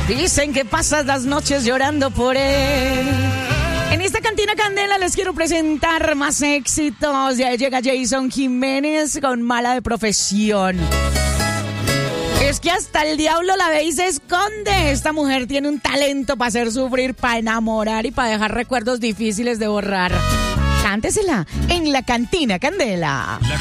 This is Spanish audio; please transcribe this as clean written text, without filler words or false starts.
Dicen que pasas las noches llorando por él. En esta Cantina Candela les quiero presentar más éxitos. Ya llega Jason Jiménez con Mala de Profesión. Es que hasta el diablo la ve y se esconde. Esta mujer tiene un talento para hacer sufrir, para enamorar y para dejar recuerdos difíciles de borrar. Cántesela en la Cantina Candela.